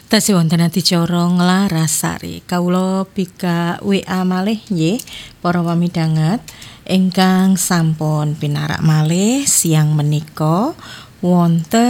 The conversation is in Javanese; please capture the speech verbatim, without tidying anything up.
Tasih wonten adicara nglarasari. Kawula bika W A malih nggih para pamidanget ingkang sampun pinarak malih siang menika wonten